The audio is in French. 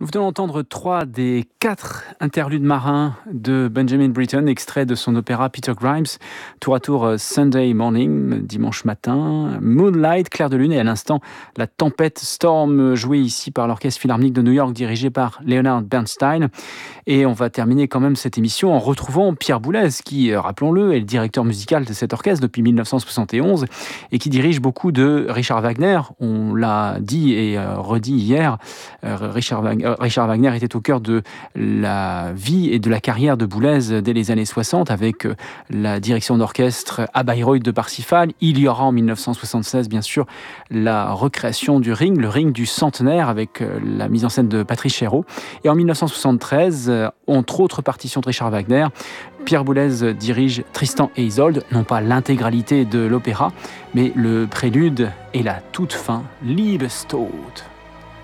Nous venons d'entendre 3 des 4 interludes marins de Benjamin Britten, extraits de son opéra Peter Grimes, tour à tour Sunday Morning, dimanche matin, Moonlight, clair de lune, et à l'instant la tempête Storm, jouée ici par l'Orchestre Philharmonique de New York, dirigé par Leonard Bernstein. Et on va terminer quand même cette émission en retrouvant Pierre Boulez, qui, rappelons-le, est le directeur musical de cet orchestre depuis 1971 et qui dirige beaucoup de Richard Wagner. On l'a dit et redit hier, Richard Wagner était au cœur de la vie et de la carrière de Boulez dès les années 60 avec la direction d'orchestre à Bayreuth de Parsifal. Il y aura en 1976 bien sûr la recréation du Ring, le Ring du centenaire avec la mise en scène de Patrice Chéreau. Et en 1973, entre autres partitions de Richard Wagner, Pierre Boulez dirige Tristan et Isolde, non pas l'intégralité de l'opéra, mais le prélude et la toute fin, Liebestod.